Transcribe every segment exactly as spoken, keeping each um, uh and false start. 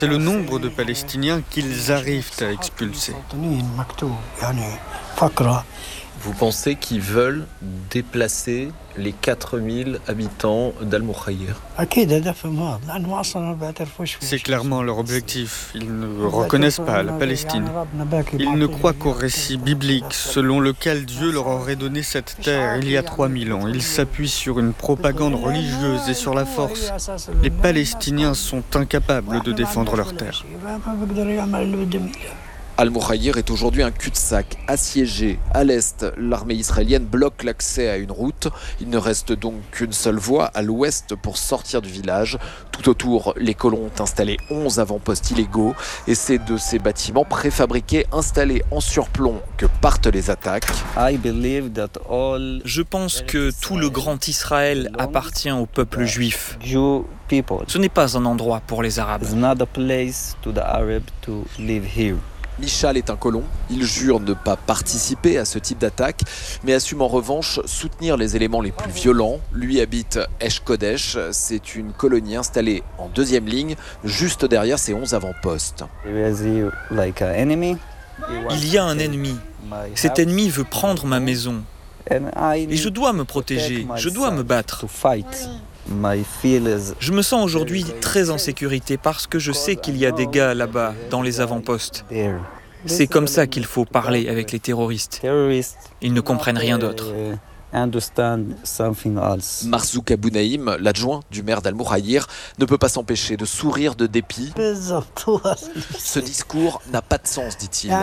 C'est le nombre de Palestiniens qu'ils arrivent à expulser. Vous pensez qu'ils veulent déplacer les quatre mille habitants d'Al-Moukhayr? C'est clairement leur objectif. Ils ne reconnaissent pas la Palestine. Ils ne croient qu'au récit biblique, selon lequel Dieu leur aurait donné cette terre il y a trois mille ans. Ils s'appuient sur une propagande religieuse et sur la force. Les Palestiniens sont incapables de défendre leur terre. Al-Moukhayr est aujourd'hui un cul-de-sac assiégé. À l'est, l'armée israélienne bloque l'accès à une route. Il ne reste donc qu'une seule voie à l'ouest pour sortir du village. Tout autour, les colons ont installé onze avant-postes illégaux. Et c'est de ces bâtiments préfabriqués installés en surplomb que partent les attaques. Je pense que tout le grand Israël appartient au peuple juif. Ce n'est pas un endroit pour les Arabes. Michal est un colon, il jure ne pas participer à ce type d'attaque, mais assume en revanche soutenir les éléments les plus violents. Lui habite Esh Kodesh, c'est une colonie installée en deuxième ligne, juste derrière ses onze avant-postes. Il y a un ennemi. Cet ennemi veut prendre ma maison. Et je dois me protéger, je dois me battre. Je me sens aujourd'hui très en sécurité parce que je sais qu'il y a des gars là-bas, dans les avant-postes. C'est comme ça qu'il faut parler avec les terroristes. Ils ne comprennent rien d'autre. Marzouk Abou Naïm, l'adjoint du maire d'Al-Moukhayr, ne peut pas s'empêcher de sourire de dépit. Ce discours n'a pas de sens, dit-il.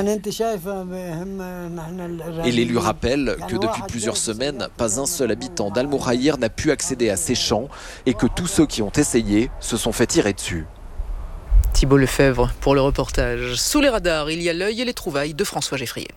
Et l'élu rappelle que depuis plusieurs semaines, pas un seul habitant d'Al-Moukhayr n'a pu accéder à ces champs et que tous ceux qui ont essayé se sont fait tirer dessus. Thibault Lefebvre pour le reportage. Sous les radars, il y a l'œil et les trouvailles de François Geffrier.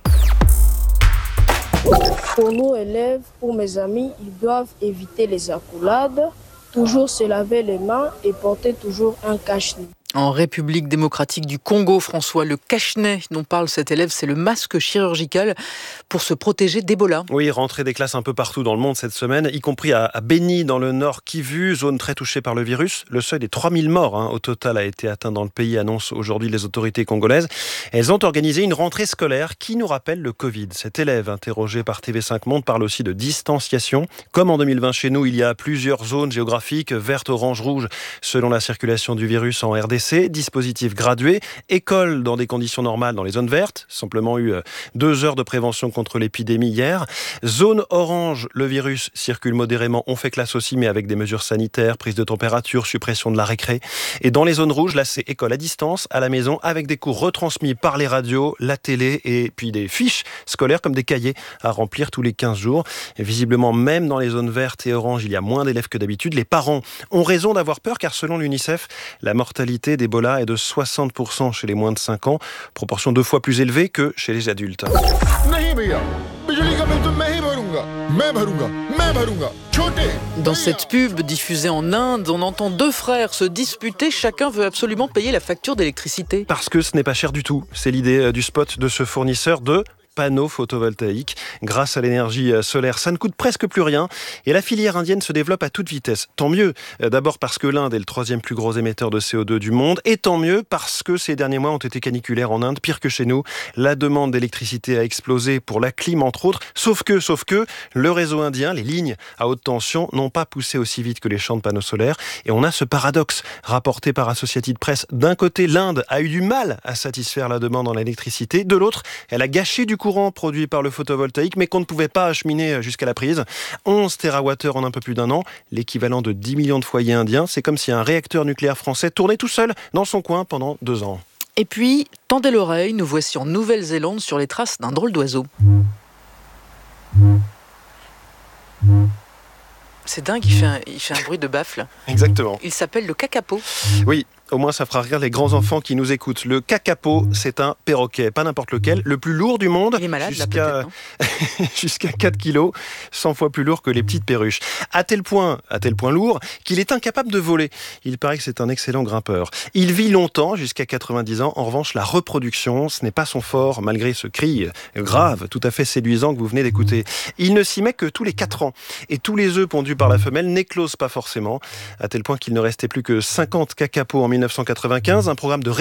Pour nous, élèves, pour mes amis, ils doivent éviter les accolades, toujours se laver les mains et porter toujours un cache-nez. En République démocratique du Congo, François, le cache-nez dont parle cet élève, c'est le masque chirurgical pour se protéger d'Ebola. Oui, rentrée des classes un peu partout dans le monde cette semaine, y compris à Beni, dans le nord Kivu, zone très touchée par le virus. Le seuil des trois mille morts hein, au total a été atteint dans le pays, annoncent aujourd'hui les autorités congolaises. Elles ont organisé une rentrée scolaire qui nous rappelle le Covid. Cet élève, interrogé par T V cinq Monde, parle aussi de distanciation. Comme en deux mille vingt chez nous, il y a plusieurs zones géographiques, verte, orange, rouge, selon la circulation du virus en R D C. Dispositif gradué, école dans des conditions normales dans les zones vertes, simplement eu deux heures de prévention contre l'épidémie hier. Zone orange, le virus circule modérément, on fait classe aussi, mais avec des mesures sanitaires, prise de température, suppression de la récré. Et dans les zones rouges, là c'est école à distance, à la maison, avec des cours retransmis par les radios, la télé et puis des fiches scolaires comme des cahiers à remplir tous les quinze jours. Et visiblement, même dans les zones vertes et oranges, il y a moins d'élèves que d'habitude. Les parents ont raison d'avoir peur car selon l'UNICEF, la mortalité d'Ebola est de soixante pour cent chez les moins de cinq ans, proportion deux fois plus élevée que chez les adultes. Dans cette pub diffusée en Inde, on entend deux frères se disputer, chacun veut absolument payer la facture d'électricité. Parce que ce n'est pas cher du tout, c'est l'idée du spot de ce fournisseur de panneaux photovoltaïques. Grâce à l'énergie solaire, ça ne coûte presque plus rien et la filière indienne se développe à toute vitesse. Tant mieux, d'abord parce que l'Inde est le troisième plus gros émetteur de C O deux du monde et tant mieux parce que ces derniers mois ont été caniculaires en Inde, pire que chez nous. La demande d'électricité a explosé pour la clim entre autres, sauf que, sauf que le réseau indien, les lignes à haute tension n'ont pas poussé aussi vite que les champs de panneaux solaires et on a ce paradoxe rapporté par Associated Press. D'un côté, l'Inde a eu du mal à satisfaire la demande en électricité, de l'autre, elle a gâché du courant produit par le photovoltaïque, mais qu'on ne pouvait pas acheminer jusqu'à la prise. onze térawattheures en un peu plus d'un an, l'équivalent de dix millions de foyers indiens. C'est comme si un réacteur nucléaire français tournait tout seul dans son coin pendant deux ans. Et puis, tendez l'oreille, nous voici en Nouvelle-Zélande sur les traces d'un drôle d'oiseau. C'est dingue, il fait, un, il fait un bruit de baffle. Exactement. Il s'appelle le kakapo. Oui. Au moins, ça fera rire les grands-enfants qui nous écoutent. Le kakapo, c'est un perroquet, pas n'importe lequel, le plus lourd du monde. Il est malade, jusqu'à... là, peut-être, jusqu'à quatre kilos, cent fois plus lourd que les petites perruches. À tel point, à tel point lourd, qu'il est incapable de voler. Il paraît que c'est un excellent grimpeur. Il vit longtemps, jusqu'à quatre-vingt-dix ans. En revanche, la reproduction, ce n'est pas son fort, malgré ce cri grave, tout à fait séduisant que vous venez d'écouter. Il ne s'y met que tous les quatre ans. Et tous les œufs pondus par la femelle n'éclosent pas forcément, à tel point qu'il ne restait plus que cinquante kakapos en mille neuf cent neuf cent quatre-vingt-quinze, un programme de